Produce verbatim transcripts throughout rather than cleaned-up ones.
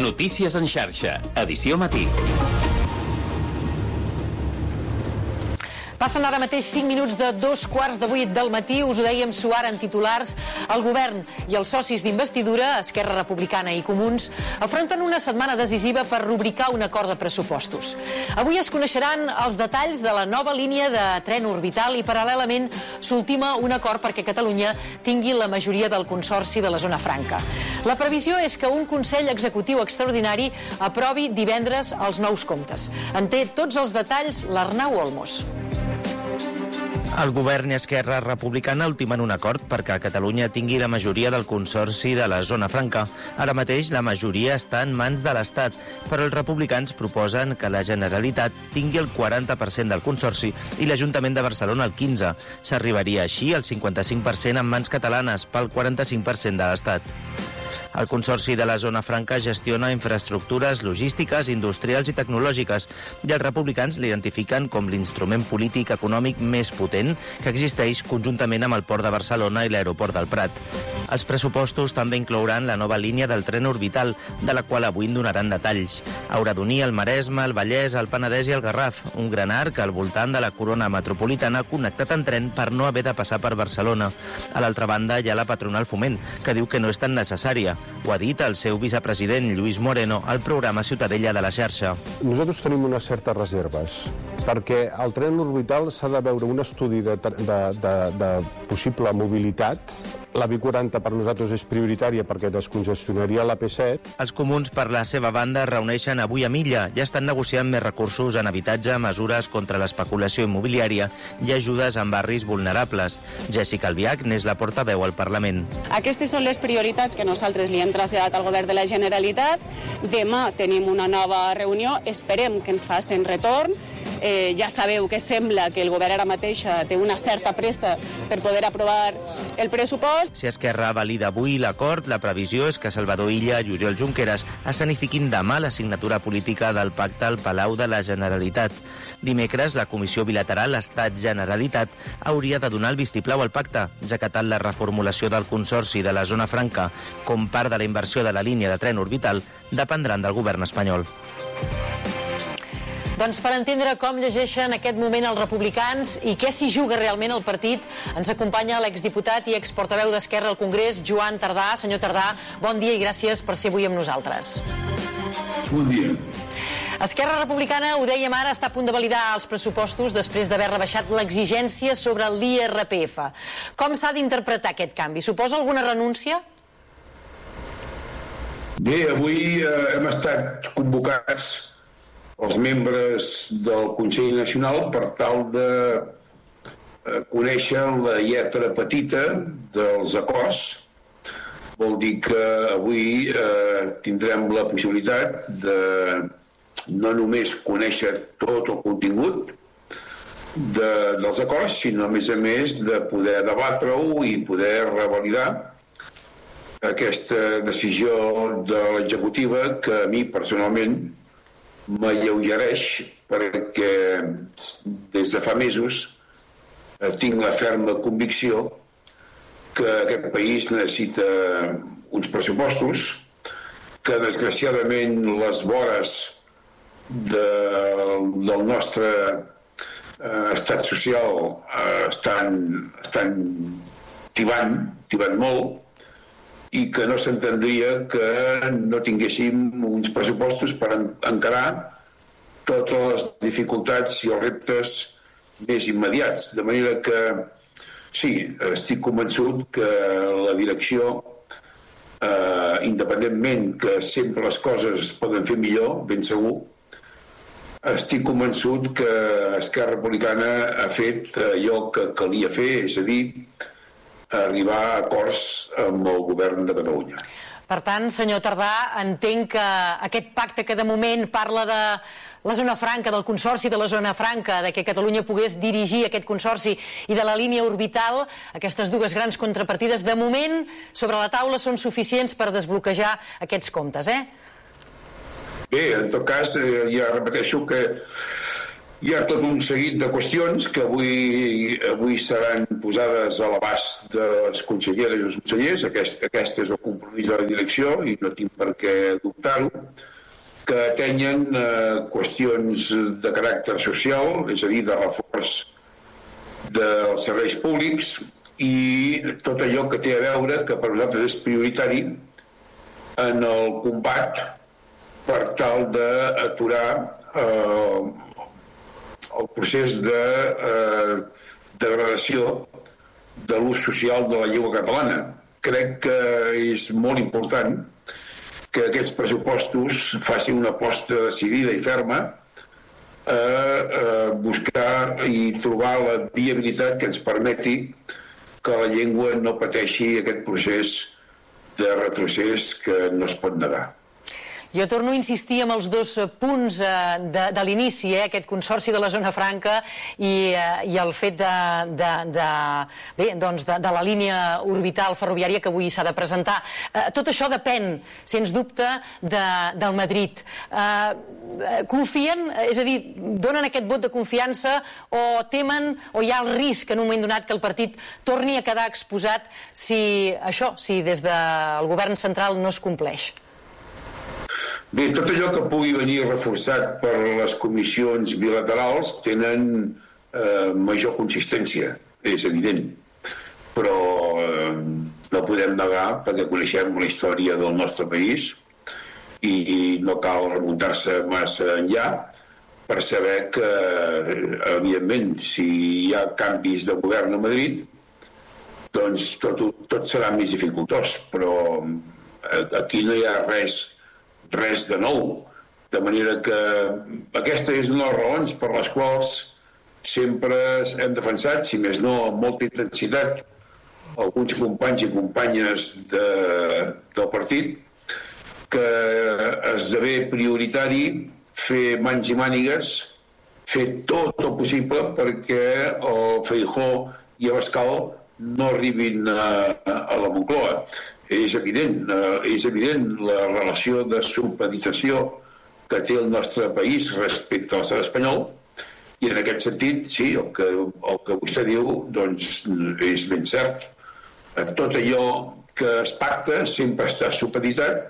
Notícies en xarxa, edició matí. Passen ara mateix cinc minuts de dos quarts de vuit del matí. Us ho dèiem suar en titulars. El govern i els socis d'investidura, Esquerra Republicana i Comuns, afronten una setmana decisiva per rubricar un acord de pressupostos. Avui es coneixeran els detalls de la nova línia de tren orbital i paral·lelament s'ultima un acord perquè Catalunya tingui la majoria del Consorci de la Zona Franca. La previsió és que un Consell Executiu Extraordinari aprovi divendres els nous comptes. En té tots els detalls l'Arnau Olmos. El govern i Esquerra Republicana ultimen un acord perquè Catalunya tingui la majoria del Consorci de la Zona Franca. Ara mateix la majoria està en mans de l'Estat, però els republicans proposen que la Generalitat tingui el quaranta per cent del Consorci i l'Ajuntament de Barcelona el quinze per cent. S'arribaria així al cinquanta-cinc per cent en mans catalanes pel quaranta-cinc per cent de l'Estat. El Consorci de la Zona Franca gestiona infraestructures logístiques, industrials i tecnològiques i els republicans l'identifiquen com l'instrument polític econòmic més potent que existeix conjuntament amb el Port de Barcelona i l'Aeroport del Prat. Els pressupostos també inclouran la nova línia del tren orbital, de la qual avui en donaran detalls. Haurà d'unir el Maresme, el Vallès, el Penedès i el Garraf, un gran arc al voltant de la corona metropolitana connectat en tren per no haver de passar per Barcelona. A l'altra banda hi ha la patronal Foment, que diu que no és tan necessària. Ho ha dit el seu vicepresident, Lluís Moreno, al programa Ciutadella de la xarxa. Nosaltres tenim unes certes reserves, perquè el tren orbital s'ha de veure un estudi de, de, de, de possible mobilitat. La B quaranta per nosaltres és prioritària perquè descongestionaria la P set. Els comuns, per la seva banda, es reuneixen avui a Milla. Ja estan negociant més recursos en habitatge, mesures contra l'especulació immobiliària i ajudes en barris vulnerables. Jessica Albiach n'és la portaveu al Parlament. Aquestes són les prioritats que nosaltres li hem traslladat al govern de la Generalitat. Demà tenim una nova reunió, esperem que ens facin retorn. Eh, ja sabeu que sembla que el govern ara mateixa té una certa pressa per poder aprovar el pressupost. Si Esquerra valida avui l'acord, la previsió és que Salvador Illa i Oriol Junqueras escenifiquin demà la signatura política del pacte al Palau de la Generalitat. Dimecres, la Comissió Bilateral Estat-Generalitat hauria de donar el vistiplau al pacte, ja que tant la reformulació del Consorci de la Zona Franca com part de la inversió de la línia de tren orbital dependran del govern espanyol. Doncs per entendre com llegeixen aquest moment els republicans i què s'hi juga realment el partit, ens acompanya l'exdiputat i exportaveu d'Esquerra al Congrés, Joan Tardà. Senyor Tardà, bon dia i gràcies per ser avui amb nosaltres. Bon dia. Esquerra Republicana, ho dèiem ara, està a punt de validar els pressupostos després d'haver rebaixat l'exigència sobre l'I R P F. Com s'ha d'interpretar aquest canvi? Suposa alguna renúncia? Bé, avui eh, hem estat convocats els membres del Consell Nacional per tal de eh, conèixer la lletra petita dels acords. Vol dir que avui eh, tindrem la possibilitat de no només conèixer tot el contingut de, dels acords, sinó a més a més de poder debatre-ho i poder revalidar aquesta decisió de l'executiva que a mi personalment m'alleugereix perquè des de fa mesos tinc la ferma convicció que aquest país necessita uns pressupostos, que desgraciadament les vores de, del nostre eh, estat social eh, estan, estan tibant, tibant molt, i que no s'entendria que no tinguéssim uns pressupostos per encarar totes les dificultats i els reptes més immediats. De manera que, sí, estic convençut que la direcció, eh, independentment que sempre les coses es poden fer millor, ben segur, estic convençut que Esquerra Republicana ha fet allò que calia fer, és a dir, arribar a acords amb el govern de Catalunya. Per tant, senyor Tardà, entenc que aquest pacte que de moment parla de la zona franca, del Consorci de la Zona Franca, de que Catalunya pogués dirigir aquest Consorci i de la línia orbital, aquestes dues grans contrapartides, de moment, sobre la taula són suficients per desbloquejar aquests comptes, eh? Bé, en tot cas, ja repeteixo que Hi ha tot un seguit de qüestions que avui, avui seran posades a l'abast de les conselleres i els consellers. Aquest, aquest és el compromís de la direcció i no tinc per què dubtar-ho, que atenyen eh, qüestions de caràcter social, és a dir, de reforç dels serveis públics i tot allò que té a veure, que per nosaltres és prioritari en el combat per tal d'aturar eh, el procés de eh, degradació de l'ús social de la llengua catalana. Crec que és molt important que aquests pressupostos facin una aposta decidida i ferma a, a buscar i trobar la viabilitat que ens permeti que la llengua no pateixi aquest procés de retrocés que no es pot negar. Jo torno a insistir amb els dos punts de, de l'inici, eh, aquest consorci de la zona franca i, i el fet de, de, de, bé, doncs de, de la línia orbital ferroviària que avui s'ha de presentar. Eh, tot això depèn, sens dubte, de, del Madrid. Eh, confien, és a dir, donen aquest vot de confiança o temen o hi ha el risc en un moment donat que el partit torni a quedar exposat si això, si des del govern central no es compleix? Bé, tot allò que pugui venir reforçat per les comissions bilaterals tenen eh, major consistència, és evident. Però eh, no podem negar, perquè coneixem la història del nostre país i, i no cal remuntar-se massa enllà per saber que, evidentment, si hi ha canvis de govern a Madrid, doncs tot, tot serà més dificultós. Però aquí no hi ha res res de nou, de manera que aquesta és una de les raons per les quals sempre hem defensat, si més no amb molta intensitat, alguns companys i companyes de, del partit, que esdevé prioritari fer mans i mànigues, fer tot el possible perquè el Feijóo i Abascal no arribin a, a la Moncloa. És evident, és evident la relació de supeditació que té el nostre país respecte a l'estat espanyol i en aquest sentit, sí, el que, el que vostè diu doncs, és ben cert. Tot allò que es pacta sempre està supeditat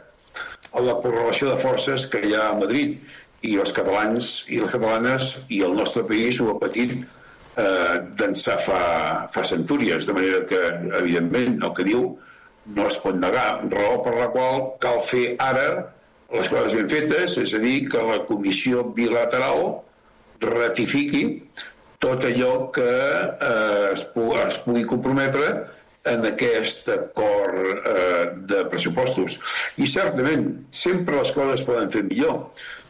a la correlació de forces que hi ha a Madrid i els catalans i les catalanes i el nostre país ho ha patit eh, d'ençà fa, fa centúries, de manera que, evidentment, el que diu no es pot negar, raó per la qual cal fer ara les coses ben fetes, és a dir, que la comissió bilateral ratifiqui tot allò que eh, es, pu es pugui comprometre en aquest acord eh, de pressupostos. I certament, sempre les coses poden fer millor.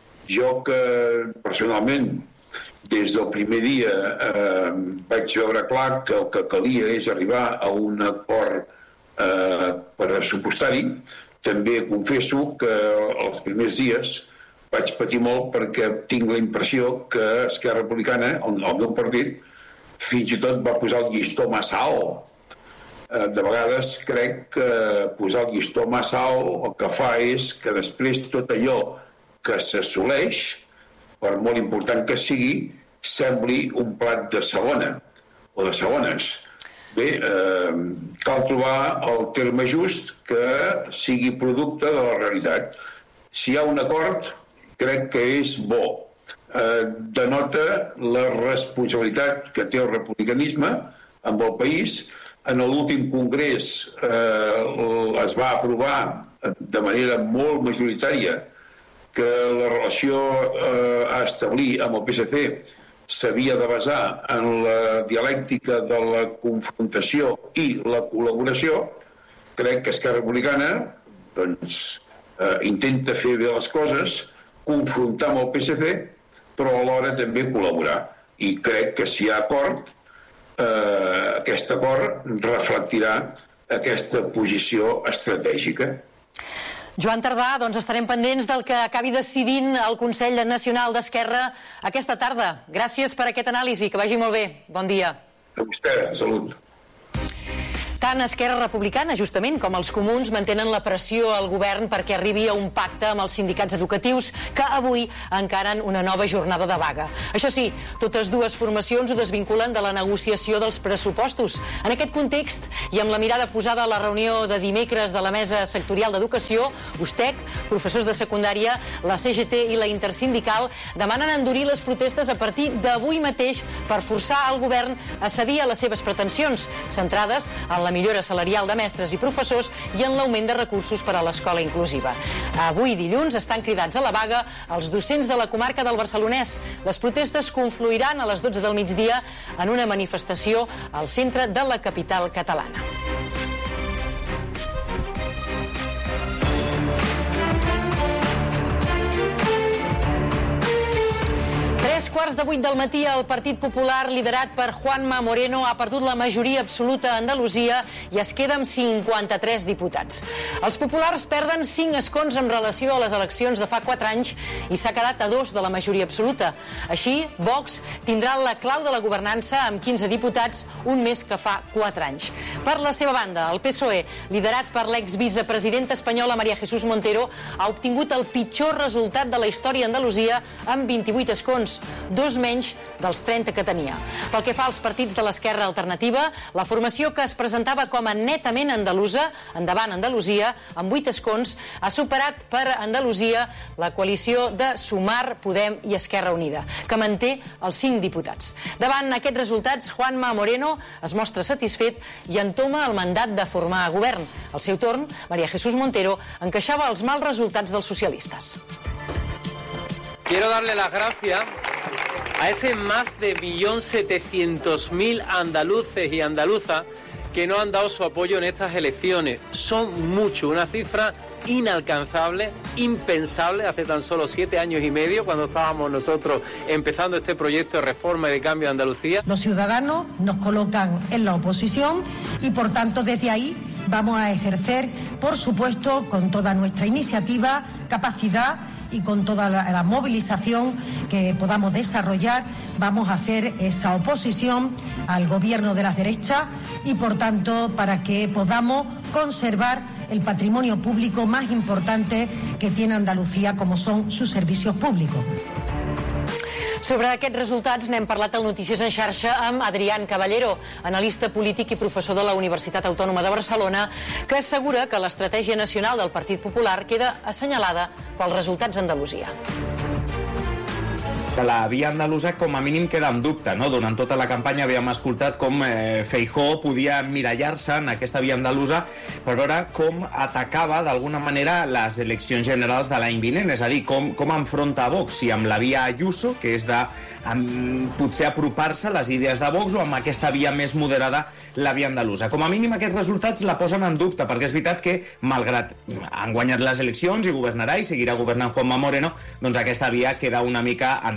Jo que personalment des del primer dia eh, vaig veure clar que el que calia és arribar a un acord Eh, pressupostari. També confesso que els primers dies vaig patir molt perquè tinc la impressió que Esquerra Republicana, el, el meu partit, fins i tot va posar el llistó massa alt. Eh, de vegades crec que posar el llistó massa alt el que fa és que després tot allò que s'assoleix, per molt important que sigui, sembli un plat de segona o de segones. Bé, eh, cal trobar el terme just que sigui producte de la realitat. Si hi ha un acord, crec que és bo. Eh, denota la responsabilitat que té el republicanisme amb el país. En l'últim congrés eh, es va aprovar de manera molt majoritària que la relació eh, a establir amb el P S C s'havia de basar en la dialèctica de la confrontació i la col·laboració. Crec que Esquerra Republicana doncs, eh, intenta fer bé les coses, confrontar amb el P S C, però alhora també col·laborar. I crec que si hi ha acord, eh, aquest acord reflectirà aquesta posició estratègica. Joan Tardà, doncs estarem pendents del que acabi decidint el Consell Nacional d'Esquerra aquesta tarda. Gràcies per aquest anàlisi, que vagi molt bé. Bon dia. A vostè, salut. Tant Esquerra Republicana, justament, com els comuns mantenen la pressió al govern perquè arribi a un pacte amb els sindicats educatius que avui encaren una nova jornada de vaga. Això sí, totes dues formacions ho desvinculen de la negociació dels pressupostos. En aquest context, i amb la mirada posada a la reunió de dimecres de la Mesa Sectorial d'Educació, U S T E C, professors de secundària, la C G T i la Intersindical demanen endurir les protestes a partir d'avui mateix per forçar el govern a cedir a les seves pretensions, centrades en la millora salarial de mestres i professors i en l'augment de recursos per a l'escola inclusiva. Avui, dilluns, estan cridats a la vaga els docents de la comarca del Barcelonès. Les protestes confluiran a les dotze del migdia en una manifestació al centre de la capital catalana. Tres quarts de vuit del matí, el Partit Popular, liderat per Juanma Moreno, ha perdut la majoria absoluta a Andalusia i es queda amb cinquanta-tres diputats. Els populars perden cinc escons en relació a les eleccions de fa quatre anys i s'ha quedat a dos de la majoria absoluta. Així, Vox tindrà la clau de la governança amb quinze diputats, un més que fa quatre anys. Per la seva banda, el P S O E, liderat per l'exvicepresidenta espanyola María Jesús Montero, ha obtingut el pitjor resultat de la història a Andalusia amb vint-i-vuit escons, dos menys dels trenta que tenia. Pel que fa als partits de l'esquerra alternativa, la formació que es presentava com a netament andalusa, Endavant Andalusia, amb vuit escons, ha superat per Andalusia la coalició de Sumar, Podem i Esquerra Unida, que manté els cinc diputats. Davant aquests resultats, Juanma Moreno es mostra satisfet i entoma el mandat de formar govern. Al seu torn, María Jesús Montero encaixava els mals resultats dels socialistes. Quiero darle las gracias a ese más de un millón setecientos mil andaluces y andaluzas que no han dado su apoyo en estas elecciones. Son muchos, una cifra inalcanzable, impensable, hace tan solo siete años y medio, cuando estábamos nosotros empezando este proyecto de reforma y de cambio de Andalucía. Los ciudadanos nos colocan en la oposición y, por tanto, desde ahí vamos a ejercer, por supuesto, con toda nuestra iniciativa, capacidad y con toda la, la movilización que podamos desarrollar, vamos a hacer esa oposición al gobierno de las derechas y, por tanto, para que podamos conservar el patrimonio público más importante que tiene Andalucía, como son sus servicios públicos. Sobre aquests resultats n'hem parlat al Notícies en xarxa amb Adrián Caballero, analista polític i professor de la Universitat Autònoma de Barcelona, que assegura que l'estratègia nacional del Partit Popular queda assenyalada pels resultats a Andalusia. La via andalusa com a mínim queda en dubte, no? Durant tota la campanya havíem escoltat com eh, Feijóo podia emmirallar-se en aquesta via andalusa per veure com atacava d'alguna manera les eleccions generals de l'any vinent, és a dir, com, com enfronta a Vox, si amb la via Ayuso, que és de amb, potser apropar-se a les idees de Vox, o amb aquesta via més moderada, la via andalusa. Com a mínim aquests resultats la posen en dubte, perquè és veritat que, malgrat han guanyat les eleccions i governarà i seguirà governant Juanma Moreno, doncs aquesta via queda una mica en dubte.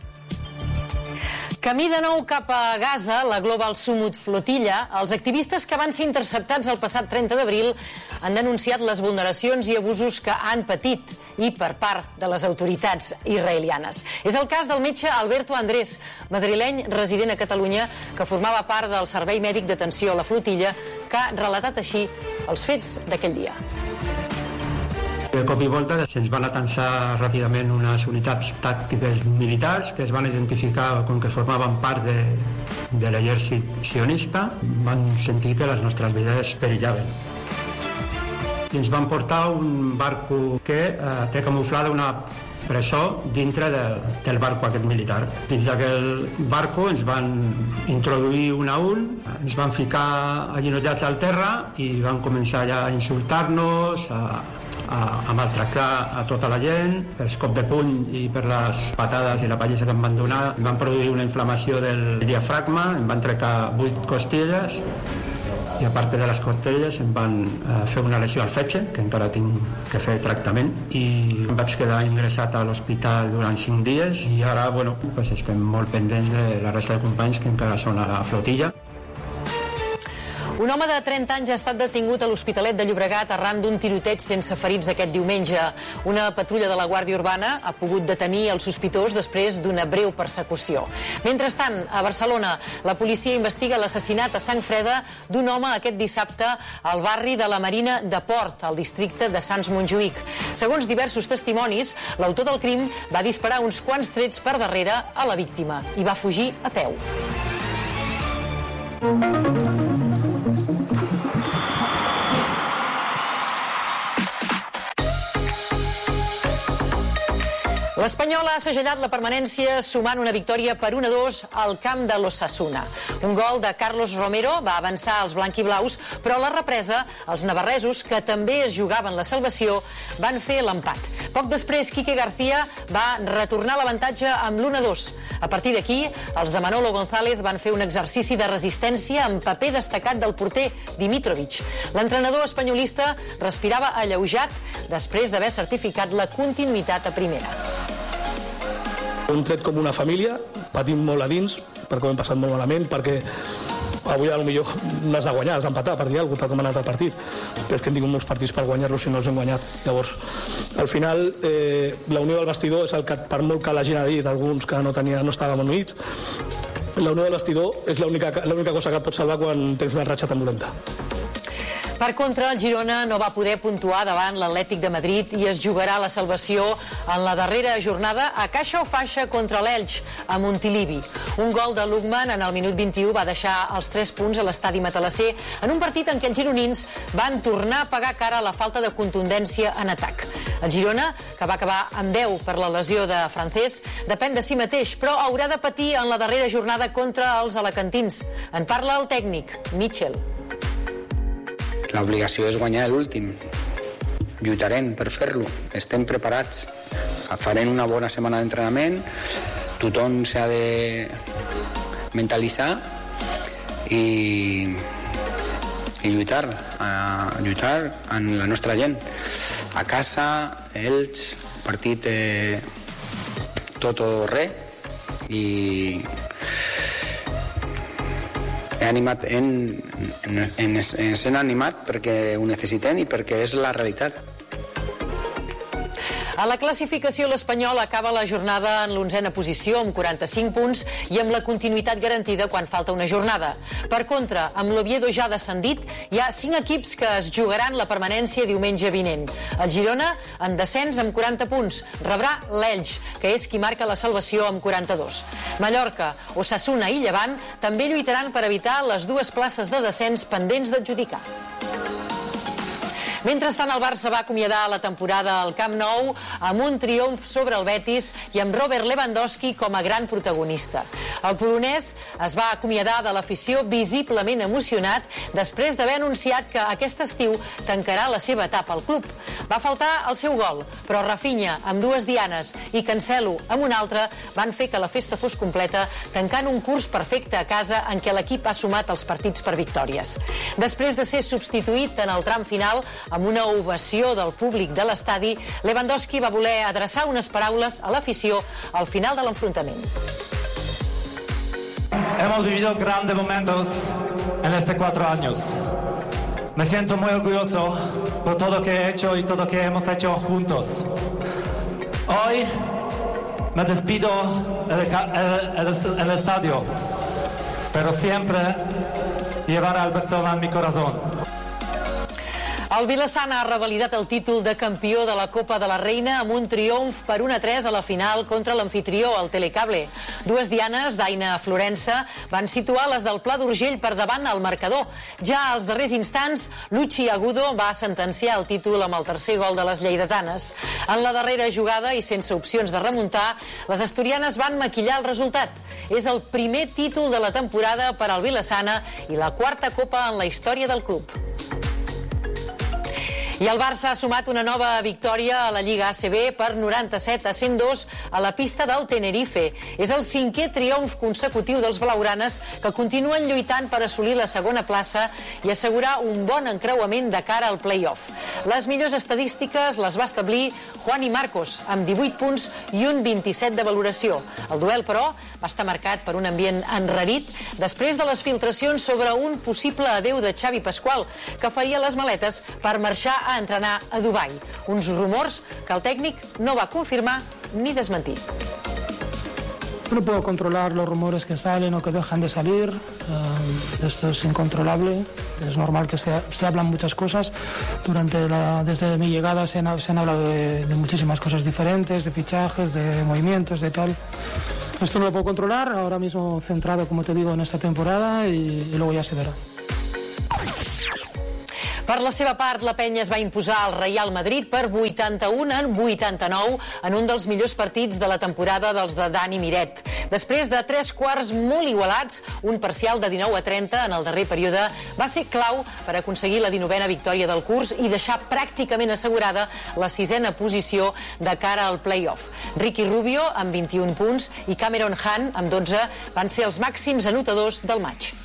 Camí de nou cap a Gaza, la Global Sumut Flotilla, els activistes que van ser interceptats el passat trenta d'abril han denunciat les vulneracions i abusos que han patit i per part de les autoritats israelianes. És el cas del metge Alberto Andrés, madrileny resident a Catalunya, que formava part del Servei Mèdic d'Atenció a la Flotilla, que ha relatat així els fets d'aquell dia. De cop i volta se'ns van atansar ràpidament unes unitats tàctiques militars que es van identificar com que formaven part de, de l'exèrcit sionista. Van sentir que les nostres vides perillaven. I ens van portar un barco que eh, té camuflada una presó dintre de, del barco aquest militar. Dins d'aquell barco ens van introduir un a un, ens van ficar agenollats al terra i van començar ja a insultar-nos, a A, a maltractar a tota la gent, per cop de puny i per les patades i la pallissa que em van donar. Em van produir una inflamació del diafragma, em van trencar vuit costelles i a part de les costelles em van eh, fer una lesió al fetge, que encara tinc que fer tractament, i em vaig quedar ingressat a l'hospital durant cinc dies i ara, bueno, pues estem molt pendents de la resta de companys que encara són a la flotilla. Un home de trenta anys ha estat detingut a l'Hospitalet de Llobregat arran d'un tiroteig sense ferits aquest diumenge. Una patrulla de la Guàrdia Urbana ha pogut detenir el sospitós després d'una breu persecució. Mentrestant, a Barcelona, la policia investiga l'assassinat a sang freda d'un home aquest dissabte al barri de la Marina de Port, al districte de Sants Montjuïc. Segons diversos testimonis, l'autor del crim va disparar uns quants trets per darrere a la víctima i va fugir a peu. L'Espanyol ha segellat la permanència sumant una victòria per un a dos al camp de l'Osasuna. Un gol de Carlos Romero va avançar als blanquiblaus, però a la represa, els navarresos, que també es jugaven la salvació, van fer l'empat. Poc després, Quique García va retornar l'avantatge amb l'u a dos. A partir d'aquí, els de Manolo González van fer un exercici de resistència amb paper destacat del porter Dimitrovic. L'entrenador espanyolista respirava alleujat després d'haver certificat la continuïtat a primera. Un tret com una família, patim molt a dins, perquè ho hem passat molt malament, perquè avui potser no has de guanyar, has d'empatar per dir alguna cosa, tal com ha anat el partit, però és que hem tingut molts partits per guanyar-los si no els hem guanyat. Llavors, al final, eh, la unió del vestidor és el que, per molt que l'hagin dit alguns que no, tenia, no estàvem units, la unió del vestidor és l'única cosa que et pot salvar quan tens una ratxa tan dolenta. Per contra, el Girona no va poder puntuar davant l'Atlètic de Madrid i es jugarà la salvació en la darrera jornada a caixa o faixa contra l'Elx, a Montilivi. Un gol de Lukman en el minut vint-i-u va deixar els tres punts a l'estadi matalasser en un partit en què els gironins van tornar a pagar cara a la falta de contundència en atac. El Girona, que va acabar amb deu per la lesió de Francés, depèn de si mateix, però haurà de patir en la darrera jornada contra els alacantins. En parla el tècnic, Mitchell. L'obligació és guanyar l'últim. Lluitarem per fer-lo. Estem preparats. Farem una bona setmana d'entrenament. Tothom s'ha de mentalitzar i, i lluitar. A lluitar amb la nostra gent. A casa, ells, partit eh, tot o res. I he animat en, en, en, en sent animat perquè ho necessitem i perquè és la realitat. A la classificació, l'Espanyol acaba la jornada en l'onzena posició amb quaranta-cinc punts i amb la continuïtat garantida quan falta una jornada. Per contra, amb l'Oviedo ja descendit, hi ha cinc equips que es jugaran la permanència diumenge vinent. El Girona, en descens amb quaranta punts, rebrà l'Elx, que és qui marca la salvació amb quaranta-dos. Mallorca, Osasuna i Llevant també lluitaran per evitar les dues places de descens pendents d'adjudicar. Mentrestant, el Barça va acomiadar la temporada al Camp Nou amb un triomf sobre el Betis i amb Robert Lewandowski com a gran protagonista. El polonès es va acomiadar de l'afició visiblement emocionat després d'haver anunciat que aquest estiu tancarà la seva etapa al club. Va faltar el seu gol, però Rafinha, amb dues dianes, i Cancelo, amb una altra, van fer que la festa fos completa, tancant un curs perfecte a casa en què l'equip ha sumat els partits per victòries. Després de ser substituït en el tram final, amb una ovació del públic de l'estadi, Lewandowski va voler adreçar unes paraules a l'afició al final de l'enfrontament. Hemos vivido grandes momentos en estos cuatro años. Me siento muy orgulloso por todo lo que he hecho y todo lo que hemos hecho juntos. Hoy me despido del estadio, pero siempre llevaré al Barcelona en mi corazón. El Vilassana ha revalidat el títol de campió de la Copa de la Reina amb un triomf per un a tres a la final contra l'amfitrió, el Telecable. Dues dianes d'Aina Florença van situar les del Pla d'Urgell per davant al marcador. Ja als darrers instants, Luchi Agudo va sentenciar el títol amb el tercer gol de les lleidatanes. En la darrera jugada i sense opcions de remuntar, les asturianes van maquillar el resultat. És el primer títol de la temporada per al Vilassana i la quarta Copa en la història del club. I el Barça ha sumat una nova victòria a la Lliga A C B per noranta-set a cent dos a la pista del Tenerife. És el cinquè triomf consecutiu dels blaugranes, que continuen lluitant per assolir la segona plaça i assegurar un bon encreuament de cara al play-off. Les millors estadístiques les va establir Juan i Marcos, amb divuit punts i un vint-i-set de valoració. El duel, però, va estar marcat per un ambient enrarit després de les filtracions sobre un possible adeu de Xavi Pasqual, que feia les maletes per marxar a entrenar a Dubai. Uns rumors que el tècnic no va confirmar ni desmentir. No puedo controlar los rumores que salen o que dejan de salir. Uh, esto es incontrolable. Es normal que se, se hablan muchas cosas. Durante la, desde mi llegada se han, se han hablado de, de muchísimas cosas diferentes, de fichajes, de movimientos, de tal. Esto no lo puedo controlar. Ahora mismo centrado, como te digo, en esta temporada y, y luego ya se verá. Per la seva part, la penya es va imposar al Real Madrid per vuitanta-un a vuitanta-nou en un dels millors partits de la temporada dels de Dani Miret. Després de tres quarts molt igualats, un parcial de dinou a trenta en el darrer període va ser clau per aconseguir la dinovena victòria del curs i deixar pràcticament assegurada la sisena posició de cara al play-off. Ricky Rubio, amb vint-i-un punts, i Cameron Hunt, amb dotze, van ser els màxims anotadors del maig.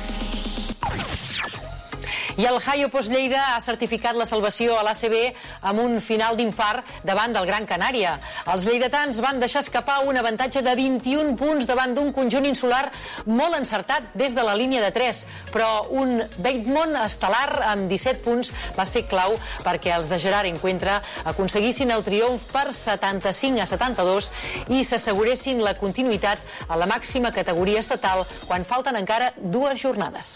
I el Hayo Post Lleida ha certificat la salvació a l'A C B amb un final d'infart davant del Gran Canària. Els lleidatans van deixar escapar un avantatge de vint-i-un punts davant d'un conjunt insular molt encertat des de la línia de tres, però un Batemont estel·lar amb disset punts va ser clau perquè els de Gerard Encuentra aconseguissin el triomf per setanta-cinc a setanta-dos i s'asseguressin la continuïtat a la màxima categoria estatal quan falten encara dues jornades.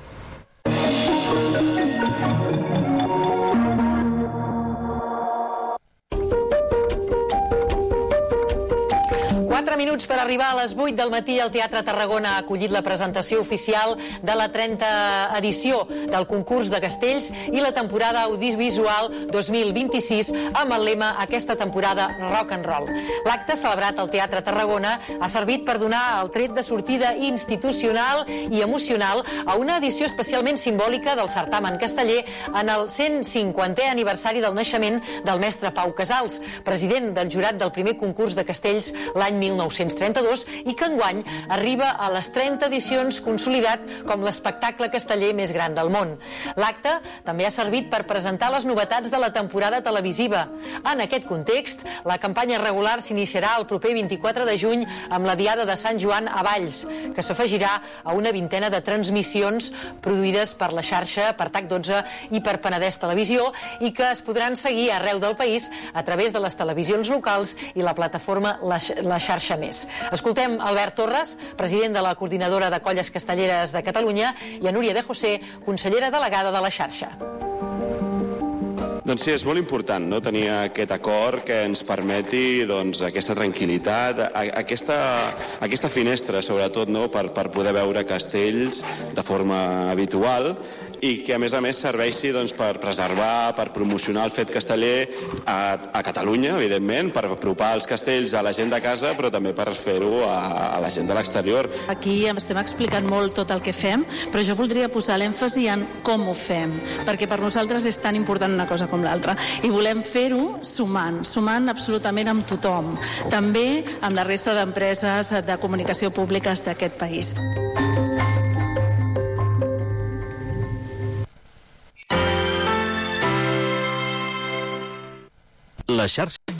Quatre minuts per arribar a les vuit del matí. El Teatre Tarragona ha acollit la presentació oficial de la trentena edició del concurs de castells i la temporada audiovisual dos mil vint-i-sis amb el lema "Aquesta temporada rock and roll". L'acte, celebrat al Teatre Tarragona, ha servit per donar el tret de sortida institucional i emocional a una edició especialment simbòlica del certamen casteller en el cent cinquantè aniversari del naixement del mestre Pau Casals, president del jurat del primer concurs de castells l'any mil nou-cents trenta-dos i que enguany arriba a les trenta edicions consolidat com l'espectacle casteller més gran del món. L'acte també ha servit per presentar les novetats de la temporada televisiva. En aquest context, la campanya regular s'iniciarà el proper vint-i-quatre de juny amb la Diada de Sant Joan a Valls, que s'afegirà a una vintena de transmissions produïdes per la xarxa, per T A C dotze i per Penedès Televisió i que es podran seguir arreu del país a través de les televisions locals i la plataforma La, la xarxa Més. Escoltem Albert Torres, president de la Coordinadora de Colles Castelleres de Catalunya, i a Núria de José, consellera delegada de la xarxa. Doncs sí, és molt important, no?, tenir aquest acord que ens permeti, doncs, aquesta tranquil·litat, aquesta, aquesta finestra, sobretot, no?, per, per poder veure castells de forma habitual i que, a més a més, serveixi, doncs, per preservar, per promocionar el fet casteller a, a Catalunya, evidentment, per apropar els castells a la gent de casa, però també per fer-ho a, a la gent de l'exterior. Aquí estem explicant molt tot el que fem, però jo voldria posar l'èmfasi en com ho fem, perquè per nosaltres és tan important una cosa com l'altra, i volem fer-ho sumant, sumant absolutament amb tothom, també amb la resta d'empreses de comunicació públiques d'aquest país. La xarxa.